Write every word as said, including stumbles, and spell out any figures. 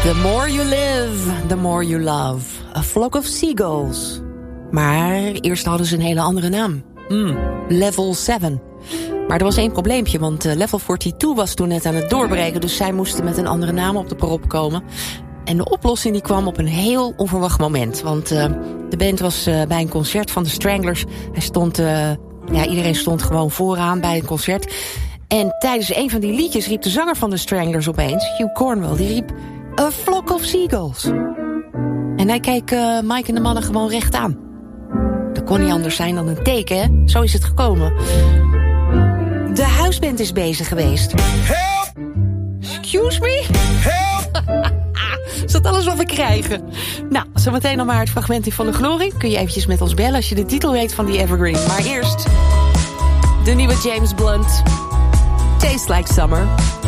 The more you live, the more you love. A flock of seagulls. Maar eerst hadden ze een hele andere naam. Mm, Level zeven. Maar er was één probleempje, want uh, Level tweeënveertig was toen net aan het doorbreken, dus zij moesten met een andere naam op de prop komen. En de oplossing die kwam op een heel onverwacht moment. Want uh, de band was uh, bij een concert van de Stranglers. Hij stond, uh, ja, iedereen stond gewoon vooraan bij een concert. En tijdens een van die liedjes riep de zanger van de Stranglers opeens, Hugh Cornwell, die riep A flock of seagulls. En hij keek uh, Mike en de mannen gewoon recht aan. Dat kon niet anders zijn dan een teken, hè? Zo is het gekomen. De huisband is bezig geweest. Help! Excuse me? Help! Is dat alles wat we krijgen? Nou, zometeen nog maar het fragment in volle glorie. Kun je eventjes met ons bellen als je de titel weet van die Evergreen. Maar eerst de nieuwe James Blunt. Tastes Like Summer.